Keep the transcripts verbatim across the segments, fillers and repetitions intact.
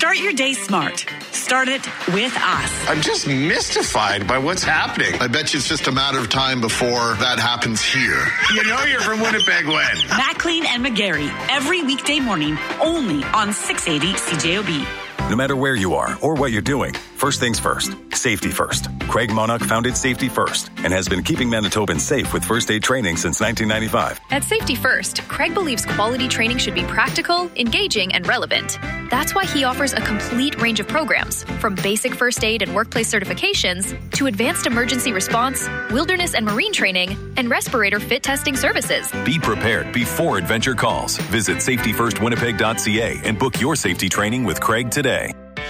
Start your day smart. Start it with us. I'm just mystified by what's happening. I bet you it's just a matter of time before that happens here. You know you're from Winnipeg when? Maclean and McGarry, every weekday morning, only on six eighty C J O B. No matter where you are or what you're doing, first things first. Safety first. Craig Monarch founded Safety First and has been keeping Manitobans safe with first aid training since nineteen ninety-five. At Safety First, Craig believes quality training should be practical, engaging, and relevant. That's why he offers a complete range of programs, from basic first aid and workplace certifications to advanced emergency response, wilderness and marine training, and respirator fit testing services. Be prepared before adventure calls. Visit safety first winnipeg dot c a and book your safety training with Craig today.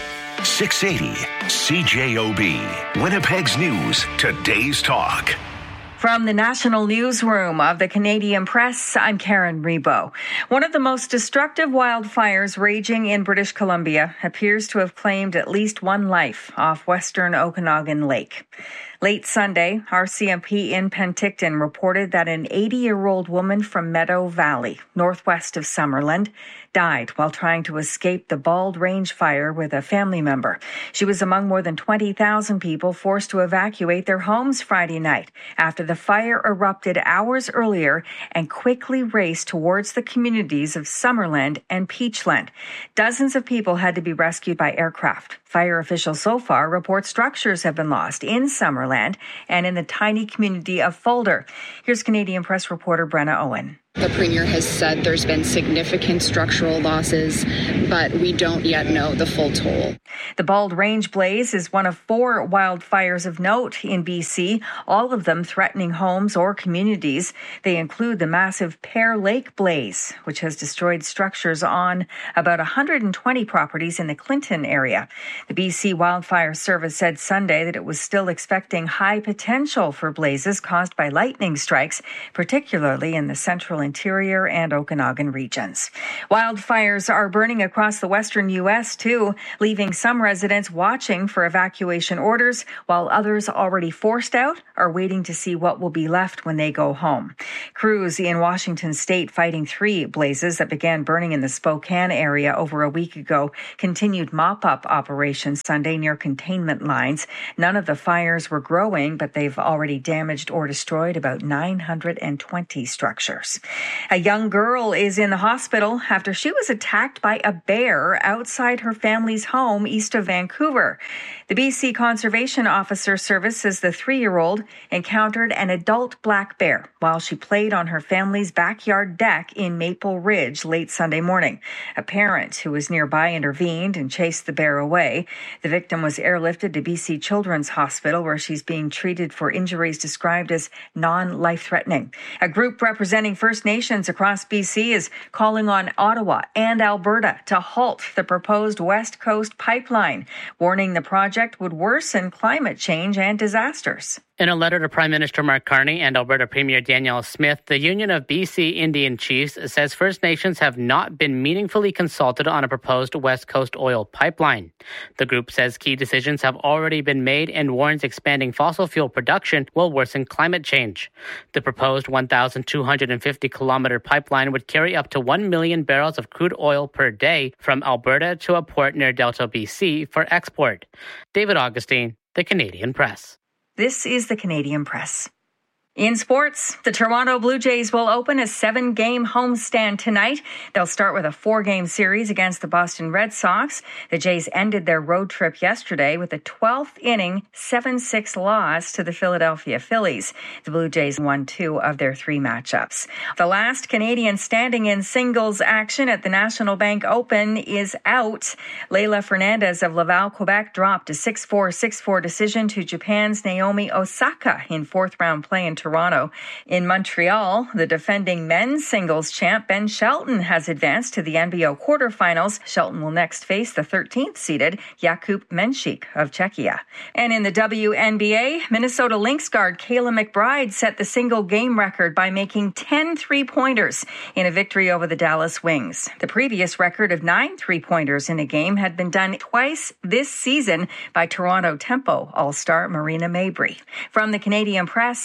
six eighty C J O B, Winnipeg's News, today's talk. From the National Newsroom of the Canadian Press, I'm Karen Rebo. One of the most destructive wildfires raging in British Columbia appears to have claimed at least one life off western Okanagan Lake. Late Sunday, R C M P in Penticton reported that an eighty-year-old woman from Meadow Valley, northwest of Summerland, died while trying to escape the Bald Range fire with a family member. She was among more than twenty thousand people forced to evacuate their homes Friday night after the fire erupted hours earlier and quickly raced towards the communities of Summerland and Peachland. Dozens of people had to be rescued by aircraft. Fire officials so far report structures have been lost in Summerland and in the tiny community of Fulder. Here's Canadian Press reporter Brenna Owen. The Premier has said there's been significant structural losses, but we don't yet know the full toll. The Bald Range blaze is one of four wildfires of note in B C, all of them threatening homes or communities. They include the massive Pear Lake blaze, which has destroyed structures on about one hundred twenty properties in the Clinton area. The B C Wildfire Service said Sunday that it was still expecting high potential for blazes caused by lightning strikes, particularly in the central interior and Okanagan regions. Wildfires are burning across the western U S too, leaving some residents watching for evacuation orders, while others already forced out are waiting to see what will be left when they go home. Crews in Washington state fighting three blazes that began burning in the Spokane area over a week ago continued mop-up operations Sunday near containment lines. None of the fires were growing, but they've already damaged or destroyed about nine hundred twenty structures. A young girl is in the hospital after she was attacked by a bear outside her family's home east of Vancouver. The B C Conservation Officer Service says the three-year-old encountered an adult black bear while she played on her family's backyard deck in Maple Ridge late Sunday morning. A parent who was nearby intervened and chased the bear away. The victim was airlifted to B C Children's Hospital, where she's being treated for injuries described as non-life-threatening. A group representing First Nations across B C is calling on Ottawa and Alberta to halt the proposed West Coast pipeline, warning the project would worsen climate change and disasters. In a letter to Prime Minister Mark Carney and Alberta Premier Danielle Smith, the Union of B C Indian Chiefs says First Nations have not been meaningfully consulted on a proposed West Coast oil pipeline. The group says key decisions have already been made and warns expanding fossil fuel production will worsen climate change. The proposed one thousand two hundred fifty kilometer pipeline would carry up to one million barrels of crude oil per day from Alberta to a port near Delta, B C for export. David Augustine, The Canadian Press. This is the Canadian Press. In sports, the Toronto Blue Jays will open a seven-game homestand tonight. They'll start with a four-game series against the Boston Red Sox. The Jays ended their road trip yesterday with a twelfth inning seven six loss to the Philadelphia Phillies. The Blue Jays won two of their three matchups. The last Canadian standing in singles action at the National Bank Open is out. Leylah Fernandez of Laval, Quebec, dropped a six four, six four decision to Japan's Naomi Osaka in fourth-round play in Toronto. In Montreal, the defending men's singles champ Ben Shelton has advanced to the N B O quarterfinals. Shelton will next face the thirteenth-seeded Jakub Menchik of Czechia. And in the W N B A, Minnesota Lynx guard Kayla McBride set the single game record by making ten three-pointers in a victory over the Dallas Wings. The previous record of nine three-pointers in a game had been done twice this season by Toronto Tempo All-Star Marina Mabrey. From the Canadian Press, I'm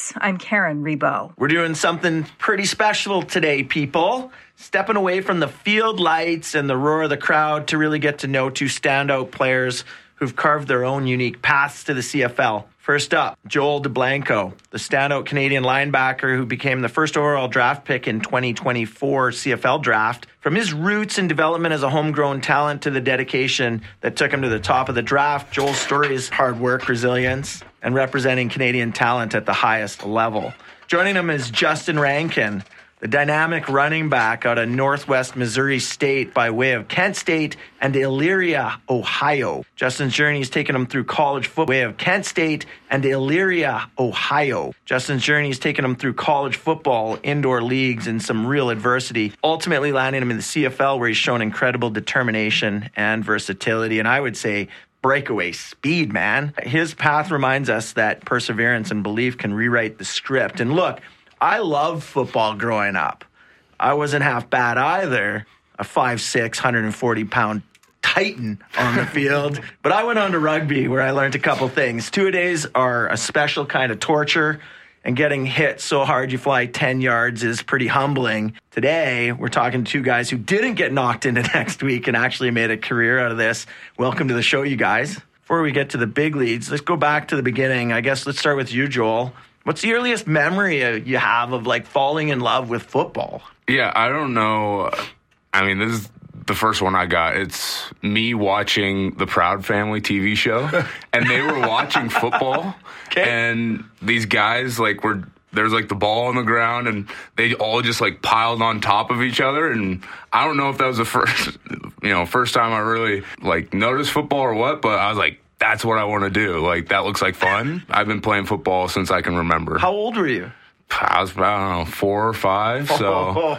Karen Rebo. We're doing something pretty special today, people. Stepping away from the field lights and the roar of the crowd to really get to know two standout players who've carved their own unique paths to the C F L. First up, Joel Dublanko, the standout Canadian linebacker who became the first overall draft pick in twenty twenty-four C F L draft. From his roots and development as a homegrown talent to the dedication that took him to the top of the draft, Joel's story is hard work, resilience, and representing Canadian talent at the highest level. Joining him is Justin Rankin, the dynamic running back out of Northwest Missouri State by way of Kent State and Elyria, Ohio. Justin's journey has taken him through college football by way of Kent State and Elyria, Ohio. Justin's journey has taken him through college football, indoor leagues, and some real adversity, ultimately landing him in the C F L where he's shown incredible determination and versatility, and I would say breakaway speed, man. His path reminds us that perseverance and belief can rewrite the script. And look, I loved football growing up. I wasn't half bad either, a five six, one hundred forty pound titan on the field. But I went on to rugby where I learned a couple things. Two-a-days are a special kind of torture, and getting hit so hard you fly ten yards is pretty humbling. Today, we're talking to two guys who didn't get knocked into next week and actually made a career out of this. Welcome to the show, you guys. Before we get to the big leads, let's go back to the beginning. I guess let's start with you, Joel. What's the earliest memory you have of, like, falling in love with football? Yeah, I don't know. I mean, this is the first one I got. It's me watching the Proud Family T V show, and they were watching football, okay. And these guys, like, were there's, like, the ball on the ground, and they all just, like, piled on top of each other, and I don't know if that was the first, you know, first time I really, like, noticed football or what, but I was like, that's what I want to do. Like, that looks like fun. I've been playing football since I can remember. How old were you? I was, I don't know, four or five. So,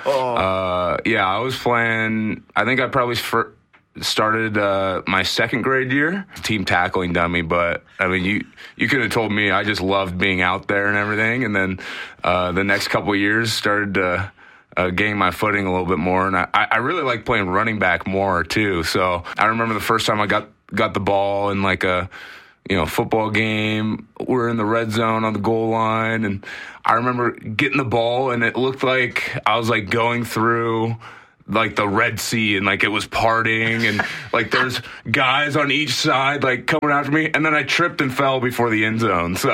uh, yeah, I was playing, I think I probably fir- started uh, my second grade year. Team tackling dummy, but, I mean, you, you could have told me I just loved being out there and everything. And then uh, the next couple of years started to uh, gain my footing a little bit more. And I, I really like playing running back more, too. So I remember the first time I got got the ball in like a, you know, football game. We're in the red zone on the goal line, and I remember getting the ball, and it looked like I was like going through like the Red Sea, and like it was parting, and like there's guys on each side like coming after me, and then I tripped and fell before the end zone. So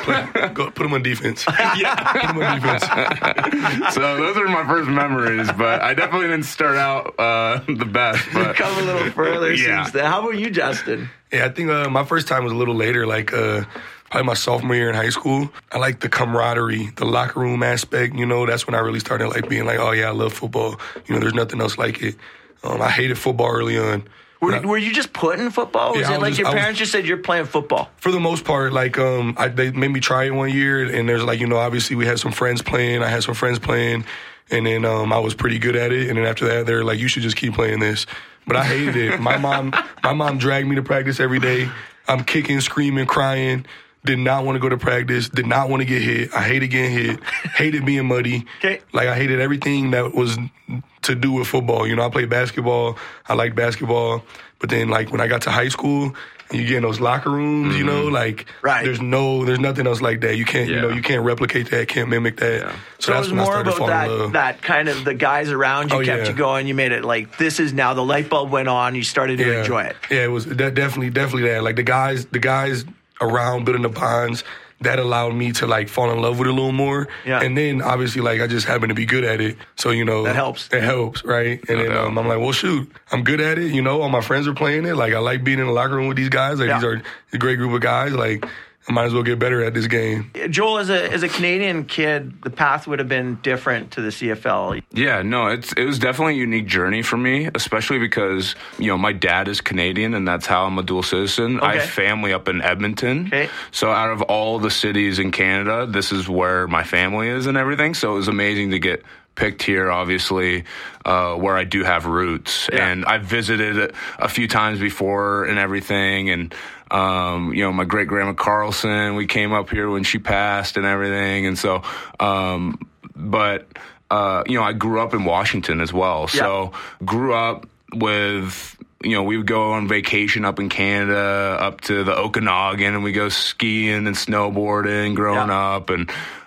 Go, put them on defense. Yeah, put them on defense. So those are my first memories, but I definitely didn't start out uh, the best. But come a little further. Yeah. Since then. How about you, Justin? Yeah, I think uh, my first time was a little later, like uh, probably my sophomore year in high school. I like the camaraderie, the locker room aspect. You know, that's when I really started like being like, oh yeah, I love football. You know, there's nothing else like it. Um, I hated football early on. Were, I, were you just put in football? Was yeah, it like just, your parents was, just said you're playing football? For the most part, like um, I, they made me try it one year, and there's like, you know, obviously we had some friends playing. I had some friends playing, and then um, I was pretty good at it. And then after that, they're like, you should just keep playing this. But I hated it. My mom, my mom dragged me to practice every day. I'm kicking, screaming, crying. Did not want to go to practice. Did not want to get hit. I hated getting hit. Hated being muddy. Okay. Like, I hated everything that was to do with football. You know, I played basketball. I liked basketball. But then, like, when I got to high school, and you get in those locker rooms, mm-hmm. you know, like, right. there's no, there's nothing else like that. You can't, yeah. you know, you can't replicate that, can't mimic that. Yeah. So, so that's it was when more I about that, that kind of the guys around you oh, kept yeah. you going. You made it like, this is now, the light bulb went on. You started to yeah. enjoy it. Yeah, it was de- definitely, definitely that. Like, the guys, the guys around building the bonds, that allowed me to, like, fall in love with it a little more. Yeah. And then, obviously, like, I just happened to be good at it. So, you know. That helps. It helps, right? And no then um, I'm like, well, shoot, I'm good at it. You know, all my friends are playing it. Like, I like being in the locker room with these guys. Like, yeah. these are a great group of guys. Like, I might as well get better at this game. Joel, as a as a Canadian kid, the path would have been different to the C F L. Yeah, no, it's it was definitely a unique journey for me, especially because, you know, my dad is Canadian, and that's how I'm a dual citizen. Okay. I have family up in Edmonton. Okay. So out of all the cities in Canada, this is where my family is and everything. So it was amazing to get picked here, obviously, uh, where I do have roots. Yeah. And I've visited a few times before and everything, and Um, you know, my great grandma Carlson, we came up here when she passed and everything. And so, um, but, uh, you know, I grew up in Washington as well. Yeah. So grew up with, you know, we would go on vacation up in Canada, up to the Okanagan, and we go skiing and snowboarding growing yeah. up. And,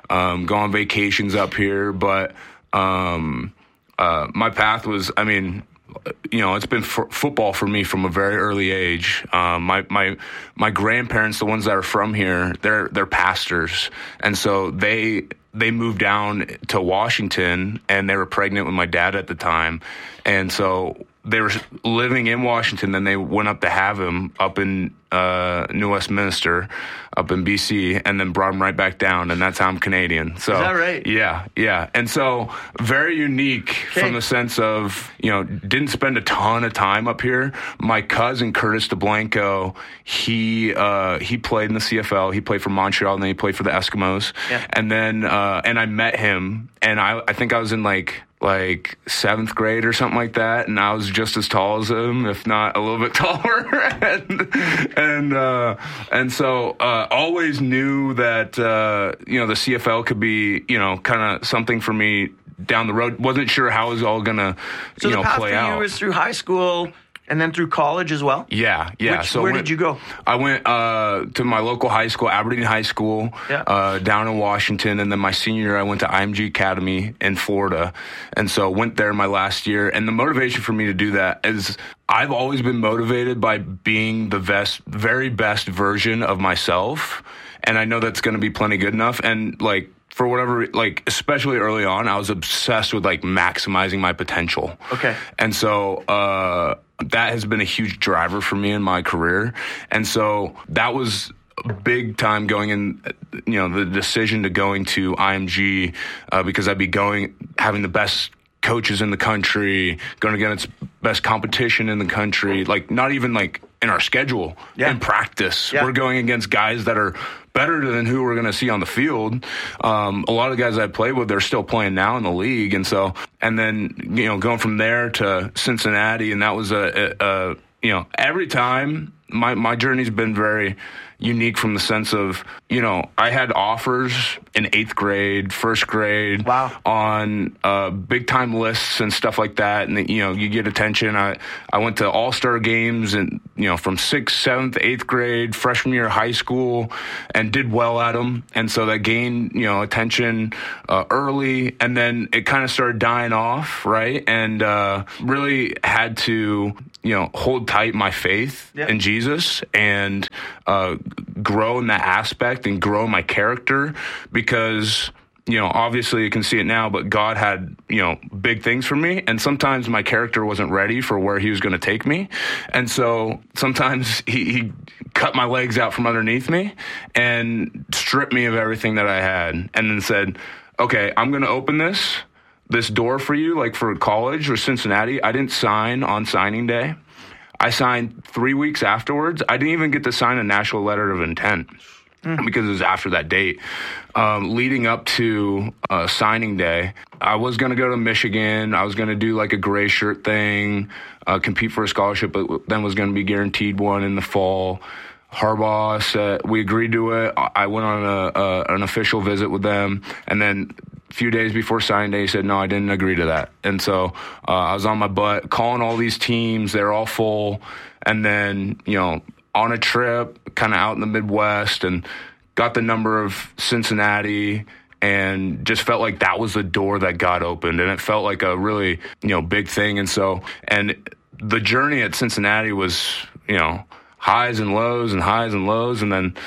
um, go on vacations up here. But um, uh, my path was, I mean, you know, it's been f- football for me from a very early age. Um, my my my grandparents, the ones that are from here, they're they're pastors, and so they they moved down to Washington, and they were pregnant with my dad at the time, and so they were living in Washington. Then they went up to have him up in uh, New Westminster, up in B C, and then brought him right back down. And that's how I'm Canadian. So, is that right? Yeah, yeah. And so very unique okay. from the sense of, you know, didn't spend a ton of time up here. My cousin Curtis DeBlanco, he uh, he played in the C F L. He played for Montreal, and then he played for the Eskimos. Yeah. And then uh, and I met him, and I I think I was in like. like seventh grade or something like that, and I was just as tall as him, if not a little bit taller. and and uh, and so uh, always knew that uh, you know the C F L could be you know kind of something for me down the road. Wasn't sure how it was all gonna so you know the path play for out. You was through high school. And then through college as well? Yeah, yeah. Which, so where went, did you go? I went uh, to my local high school, Aberdeen High School, yeah. uh, down in Washington. And then my senior year, I went to I M G Academy in Florida. And so went there my last year. And the motivation for me to do that is I've always been motivated by being the best, very best version of myself. And I know that's going to be plenty good enough. And like, for whatever, like, especially early on, I was obsessed with, like, maximizing my potential. Okay. And so uh, that has been a huge driver for me in my career. And so that was a big time going in, you know, the decision to going to I M G uh, because I'd be going, having the best coaches in the country, going against best competition in the country, like, not even, like, in our schedule, yeah. in practice. Yeah. We're going against guys that are better than who we're going to see on the field. Um, a lot of the guys I played with, they're still playing now in the league. And so, and then, you know, going from there to Cincinnati, and that was a, a, a you know, every time my, my journey's been very unique from the sense of, you know, I had offers in eighth grade, first grade, wow. on uh, big time lists and stuff like that. And, you know, you get attention. I, I went to all-star games and, you know, from sixth, seventh, eighth grade, freshman year of high school, and did well at them. And so that gained, you know, attention uh, early, and then it kind of started dying off, right? And uh, really had to, you know, hold tight my faith yeah. in Jesus and uh, grow in that aspect and grow my character, because, you know, obviously you can see it now, but God had, you know, big things for me. And sometimes my character wasn't ready for where he was going to take me. And so sometimes he, he cut my legs out from underneath me and stripped me of everything that I had, and then said, okay, I'm going to open this, this door for you, like for college or Cincinnati. I didn't sign on signing day. I signed three weeks afterwards. I didn't even get to sign a national letter of intent mm. because it was after that date. Um, leading up to uh, signing day, I was going to go to Michigan. I was going to do like a gray shirt thing, uh, compete for a scholarship, but then was going to be guaranteed one in the fall. Harbaugh said, we agreed to it. I went on a, a, an official visit with them, and then a few days before signing day, he said, no, I didn't agree to that. And so uh, I was on my butt calling all these teams. They're all full. And then, you know, on a trip, kind of out in the Midwest, and got the number of Cincinnati, and just felt like that was the door that God opened. And it felt like a really, you know, big thing. And so, and the journey at Cincinnati was, you know, highs and lows and highs and lows. And then,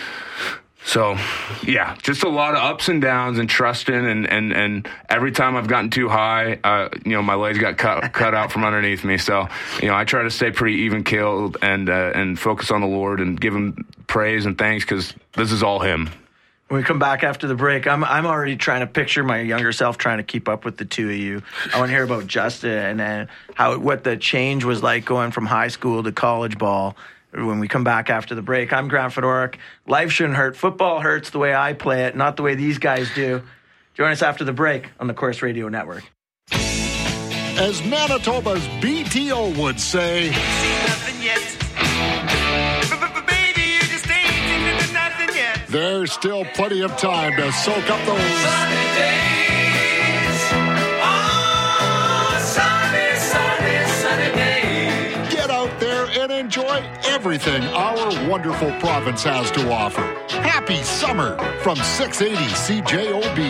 so, yeah, just a lot of ups and downs and trusting. And, and, and every time I've gotten too high, uh, you know, my legs got cut cut out from underneath me. So, you know, I try to stay pretty even keeled and, uh, and focus on the Lord and give him praise and thanks, because this is all him. When we come back after the break, I'm I'm already trying to picture my younger self trying to keep up with the two of you. I want to hear about Justin and how what the change was like going from high school to college ball. When we come back after the break, I'm Grant Fedoruk. Life shouldn't hurt. Football hurts the way I play it, not the way these guys do. Join us after the break on the Corus Radio Network. As Manitoba's B T O would say, there's still plenty of time to soak up those sunny days. Oh, sunny, sunny, sunny days. Get out there and enjoy everything our wonderful province has to offer. Happy summer from six eighty C J O B.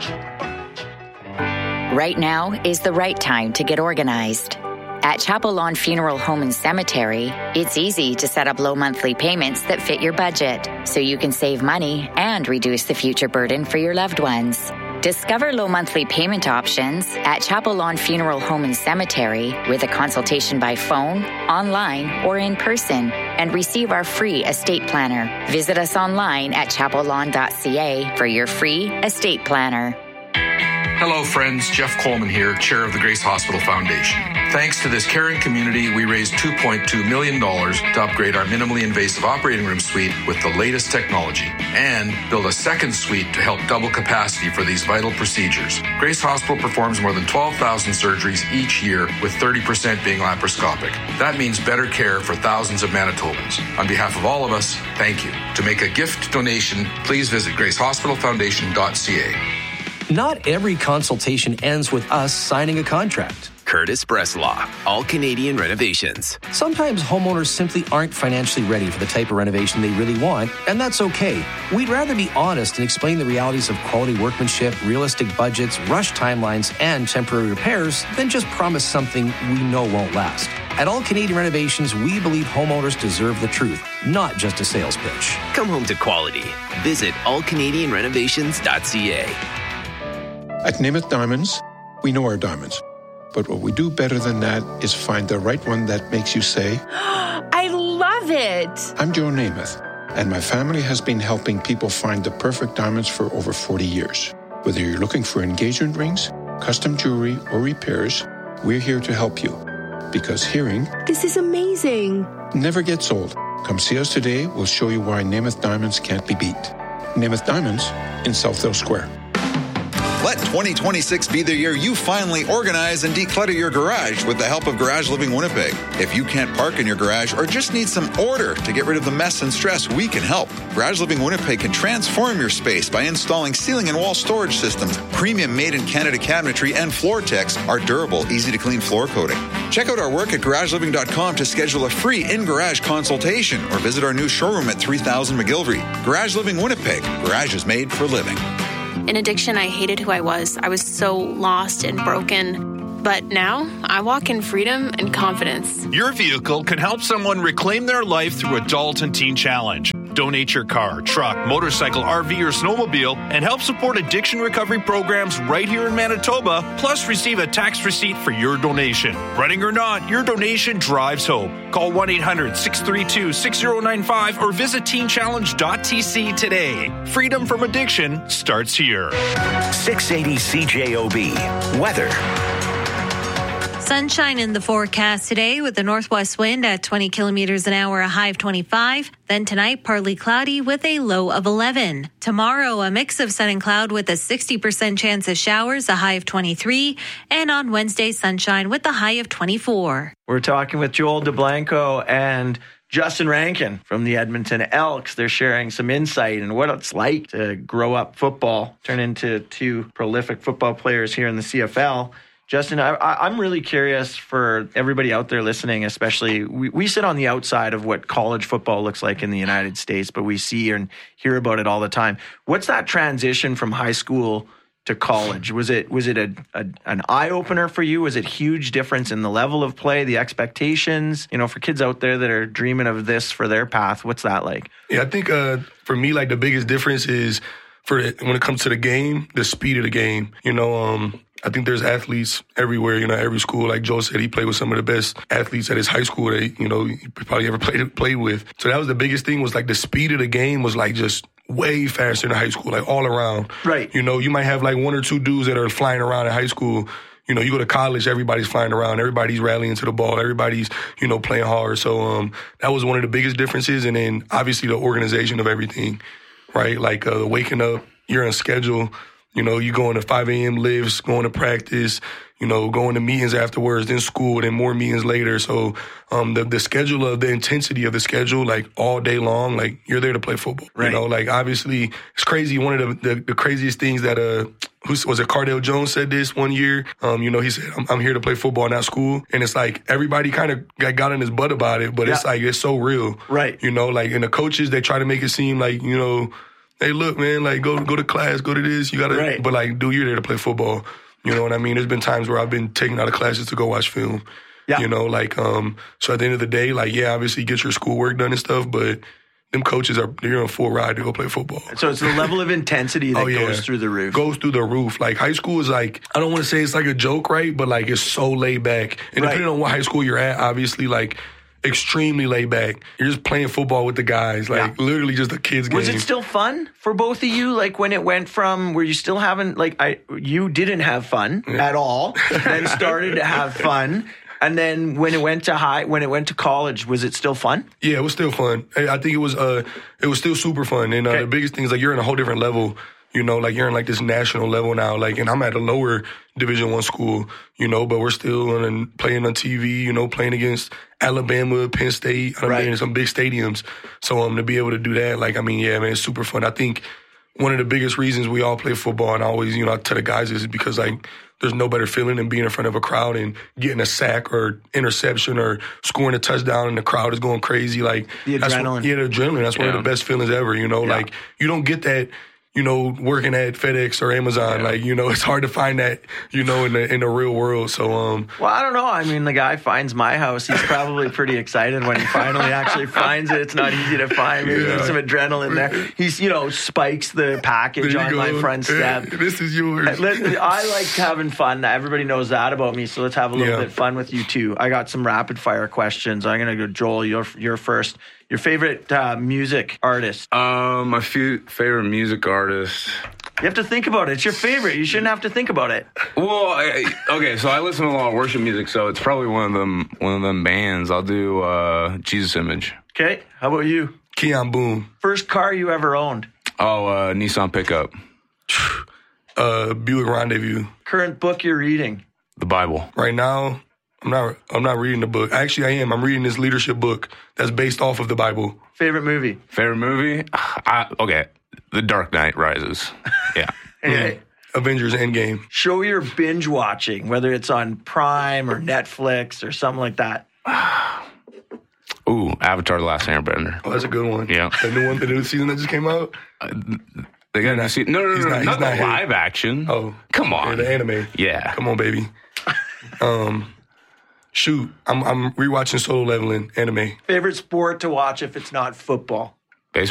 Right now is the right time to get organized. At Chapel Lawn Funeral Home and Cemetery, it's easy to set up low monthly payments that fit your budget, so you can save money and reduce the future burden for your loved ones. Discover low monthly payment options at Chapel Lawn Funeral Home and Cemetery with a consultation by phone, online, or in person, and receive our free estate planner. Visit us online at chapel lawn dot c a for your free estate planner. Hello, friends. Jeff Coleman here, chair of the Grace Hospital Foundation. Thanks to this caring community, we raised two point two million dollars to upgrade our minimally invasive operating room suite with the latest technology and build a second suite to help double capacity for these vital procedures. Grace Hospital performs more than twelve thousand surgeries each year, with thirty percent being laparoscopic. That means better care for thousands of Manitobans. On behalf of all of us, thank you. To make a gift donation, please visit grace hospital foundation dot c a. Not every consultation ends with us signing a contract. Curtis Breslaw, All Canadian Renovations. Sometimes homeowners simply aren't financially ready for the type of renovation they really want, and that's okay. We'd rather be honest and explain the realities of quality workmanship, realistic budgets, rush timelines, and temporary repairs than just promise something we know won't last. At All Canadian Renovations, we believe homeowners deserve the truth, not just a sales pitch. Come home to quality. Visit all canadian renovations dot c a. At Namath Diamonds, we know our diamonds. But what we do better than that is find the right one that makes you say, I love it. I'm Joe Namath, and my family has been helping people find the perfect diamonds for over forty years. Whether you're looking for engagement rings, custom jewelry, or repairs, we're here to help you. Because hearing, this is amazing, never gets old. Come see us today. We'll show you why Namath Diamonds can't be beat. Namath Diamonds in Southdale Square. Let twenty twenty-six be the year you finally organize and declutter your garage with the help of Garage Living Winnipeg. If you can't park in your garage or just need some order to get rid of the mess and stress, we can help. Garage Living Winnipeg can transform your space by installing ceiling and wall storage systems, premium made-in-Canada cabinetry, and Floor-Tex, our durable, easy-to-clean floor coating. Check out our work at garage living dot com to schedule a free in-garage consultation or visit our new showroom at three thousand McGilvery. Garage Living Winnipeg. Garage is made for living. In addiction, I hated who I was. I was so lost and broken. But now, I walk in freedom and confidence. Your vehicle can help someone reclaim their life through Adult and Teen Challenge. Donate your car, truck, motorcycle, R V, or snowmobile and help support addiction recovery programs right here in Manitoba, plus receive a tax receipt for your donation. Running or not, your donation drives hope. Call one eight hundred six three two six zero nine five or visit teen challenge dot t c today. Freedom from addiction starts here. six eighty C J O B. Weather. Sunshine in the forecast today with the northwest wind at twenty kilometers an hour, a high of twenty-five. Then tonight, partly cloudy with a low of eleven. Tomorrow, a mix of sun and cloud with a sixty percent chance of showers, a high of twenty-three. And on Wednesday, sunshine with a high of twenty-four. We're talking with Joel DeBlanco and Justin Rankin from the Edmonton Elks. They're sharing some insight and what it's like to grow up football, turn into two prolific football players here in the C F L. Justin, I, I'm really curious for everybody out there listening, especially, we, we sit on the outside of what college football looks like in the United States, but we see and hear about it all the time. What's that transition from high school to college? Was it was it a, a an eye-opener for you? Was it huge difference in the level of play, the expectations? You know, for kids out there that are dreaming of this for their path, what's that like? Yeah, I think uh, for me, like the biggest difference is for when it comes to the game, the speed of the game. You know, um, I think there's athletes everywhere, you know, every school. Like Joe said, he played with some of the best athletes at his high school that, you know, he probably ever played played with. So that was the biggest thing, was like the speed of the game was like just way faster in high school, like all around. Right. You know, you might have like one or two dudes that are flying around in high school. You know, you go to college, everybody's flying around, everybody's rallying to the ball, everybody's, you know, playing hard. So um, that was one of the biggest differences. And then obviously the organization of everything, right? Like uh, waking up, you're on schedule. You know, you going to five a.m. lifts, going to practice, you know, going to meetings afterwards, then school, then more meetings later. So um, the the schedule of the intensity of the schedule, like all day long, like you're there to play football. Right. You know, like obviously it's crazy. One of the, the, the craziest things that, uh, who was it, Cardale Jones said this one year. Um, you know, he said, I'm, I'm here to play football, not school. And it's like everybody kind of got, got in his butt about it, but yeah. it's like it's so real. Right. You know, like, and the coaches, they try to make it seem like, you know, hey, look, man, like go go to class, go to this. You got to, right. but like, dude, you're there to play football. You know what I mean? There's been times where I've been taken out of classes to go watch film. Yeah. You know, like, um, so at the end of the day, like, yeah, obviously get your schoolwork done and stuff, but them coaches are, they're on full ride to go play football. So it's the level of intensity that oh, yeah. goes through the roof. Goes through the roof. Like, high school is like, I don't want to say it's like a joke, right? But like, it's so laid back. And right. depending on what high school you're at, obviously, like, extremely laid back. You're just playing football with the guys, like yeah. literally just a kid's game. Was it still fun for both of you? Like when it went from where you still haven't, like I, you didn't have fun yeah. at all, then started to have fun. And then when it went to high, when it went to college, was it still fun? Yeah, it was still fun. I think it was, uh, it was still super fun. And uh, okay. the biggest thing is like you're in a whole different level. You know, like you're in like this national level now. Like, and I'm at a lower Division One school. You know, but we're still on, playing on T V. You know, playing against Alabama, Penn State. I right. mean, some big stadiums. So um, to be able to do that, like, I mean, yeah, man, it's super fun. I think one of the biggest reasons we all play football, and I always, you know, I tell the guys is because like there's no better feeling than being in front of a crowd and getting a sack or interception or scoring a touchdown and the crowd is going crazy. Like the adrenaline. That's, yeah, the adrenaline. That's yeah. one of the best feelings ever. You know, yeah. like you don't get that. You know, working at FedEx or Amazon, yeah. like, you know, it's hard to find that, you know, in the in the real world. So, um, well, I don't know. I mean, the guy finds my house. He's probably pretty excited when he finally actually finds it. It's not easy to find. Maybe yeah. there's some adrenaline there. He's, you know, spikes the package on go. my front step. Hey, this is yours. I like having fun. Everybody knows that about me. So let's have a little yeah. bit of fun with you too. I got some rapid fire questions. I'm gonna go, Joel. You're you're first. Your favorite uh, music artist? Um, my few favorite music artist. You have to think about it. It's your favorite. You shouldn't have to think about it. Well, I, okay, so I listen to a lot of worship music, so it's probably one of them. One of them bands. I'll do uh, Jesus Image. Okay, how about you? Keon Boone. First car you ever owned? Oh, uh, Nissan pickup. uh, Buick Rendezvous. Current book you're reading? The Bible. Right now. I'm not I'm not reading the book. Actually, I am. I'm reading this leadership book that's based off of the Bible. Favorite movie? Favorite movie? I, okay. The Dark Knight Rises. Yeah. Okay. Yeah. Avengers Endgame. Show you're binge watching, whether it's on Prime or Netflix or something like that. Ooh, Avatar The Last Airbender. Oh, that's a good one. Yeah. The new one, the new season that just came out? Uh, they got to see. No, no, no, no, not, not, not the live here. Action. Oh. Come on. Yeah, the anime. Yeah. Come on, baby. Um... Shoot, I'm I'm rewatching Solo Leveling anime. Favorite sport to watch if it's not football?